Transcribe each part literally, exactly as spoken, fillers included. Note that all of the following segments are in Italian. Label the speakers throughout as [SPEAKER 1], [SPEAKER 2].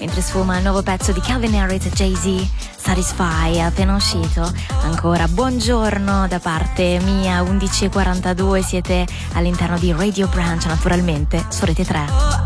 [SPEAKER 1] mentre sfuma il nuovo pezzo di Calvin Harris e Jay-Z, Satisfy, appena uscito. Ancora buongiorno da parte mia, undici e quarantadue, siete all'interno di Radio Branch, naturalmente su Rete tre.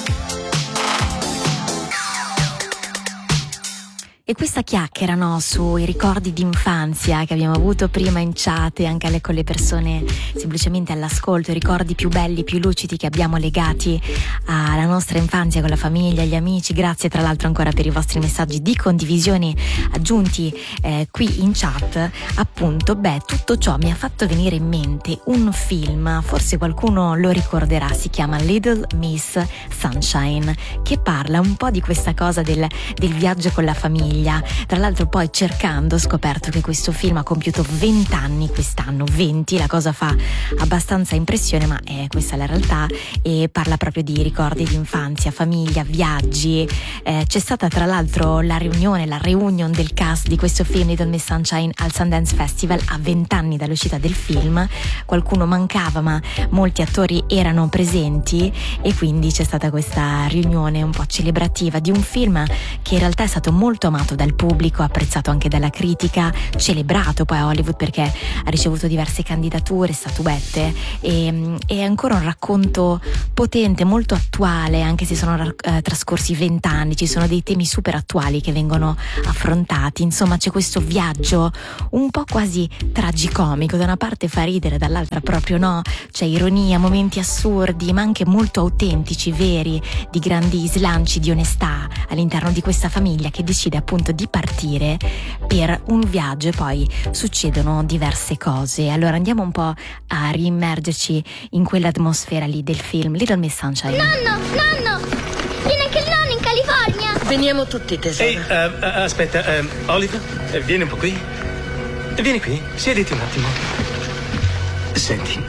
[SPEAKER 1] E questa chiacchiera, no, sui ricordi d'infanzia che abbiamo avuto prima in chat e anche alle, con le persone semplicemente all'ascolto, i ricordi più belli, più lucidi che abbiamo legati alla nostra infanzia con la famiglia, gli amici. Grazie tra l'altro ancora per i vostri messaggi di condivisione aggiunti eh, qui in chat. Appunto, beh, tutto ciò mi ha fatto venire in mente un film, forse qualcuno lo ricorderà, si chiama Little Miss Sunshine, che parla un po' di questa cosa del, del viaggio con la famiglia. Tra l'altro poi cercando ho scoperto che questo film ha compiuto venti anni quest'anno, venti, la cosa fa abbastanza impressione, ma è questa la realtà, e parla proprio di ricordi di infanzia, famiglia, viaggi. Eh, c'è stata tra l'altro la riunione, la reunion del cast di questo film Little Miss Sunshine al Sundance Festival a venti anni dall'uscita del film. Qualcuno mancava ma molti attori erano presenti e quindi c'è stata questa riunione un po' celebrativa di un film che in realtà è stato molto amato dal pubblico, apprezzato anche dalla critica, celebrato poi a Hollywood perché ha ricevuto diverse candidature, statuette, e è ancora un racconto potente, molto attuale, anche se sono eh, trascorsi vent'anni, ci sono dei temi super attuali che vengono affrontati. Insomma, c'è questo viaggio un po' quasi tragicomico, da una parte fa ridere, dall'altra proprio no, c'è ironia, momenti assurdi ma anche molto autentici, veri, di grandi slanci di onestà all'interno di questa famiglia che decide appunto di partire per un viaggio e poi succedono diverse cose. Allora andiamo un po' a riimmergerci in quell'atmosfera lì del film Little Miss Sunshine.
[SPEAKER 2] Nonno, nonno, viene anche il nonno in California.
[SPEAKER 3] Veniamo tutti, tesoro.
[SPEAKER 4] Ehi, uh, uh, aspetta, uh, Oliver, uh, vieni un po' qui. Vieni qui, siediti un attimo. Senti,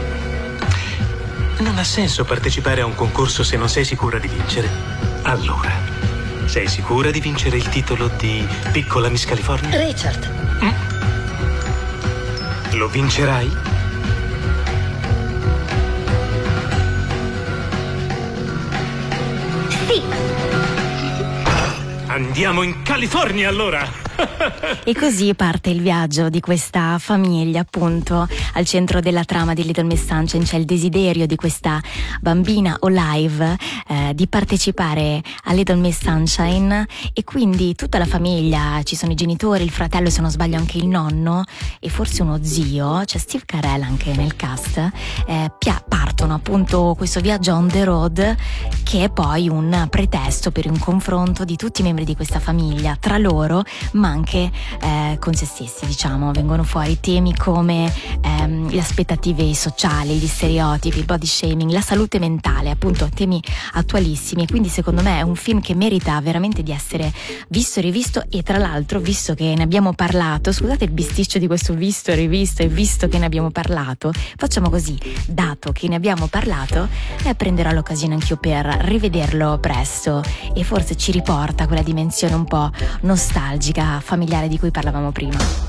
[SPEAKER 4] non ha senso partecipare a un concorso se non sei sicura di vincere. Allora, sei sicura di vincere il titolo di Piccola Miss California?
[SPEAKER 3] Richard.
[SPEAKER 4] Mm? Lo vincerai?
[SPEAKER 2] Sì.
[SPEAKER 4] Andiamo in California allora!
[SPEAKER 1] E così parte il viaggio di questa famiglia, appunto. Al centro della trama di Little Miss Sunshine c'è il desiderio di questa bambina Olive eh, di partecipare a Little Miss Sunshine, e quindi tutta la famiglia, ci sono i genitori, il fratello, se non sbaglio anche il nonno e forse uno zio, c'è Steve Carell anche nel cast, eh, pia- partono appunto questo viaggio on the road che è poi un pretesto per un confronto di tutti i membri di questa famiglia tra loro, ma anche eh, con se stessi, diciamo. Vengono fuori temi come ehm, le aspettative sociali, gli stereotipi, il body shaming, la salute mentale, appunto temi attualissimi, e quindi secondo me è un film che merita veramente di essere visto e rivisto. E tra l'altro, visto che ne abbiamo parlato, scusate il bisticcio di questo visto e rivisto, e visto che ne abbiamo parlato, facciamo così, dato che ne abbiamo parlato, eh, prenderò l'occasione anch'io per rivederlo presto, e forse ci riporta a quella dimensione un po' nostalgica, familiare di cui parlavamo prima.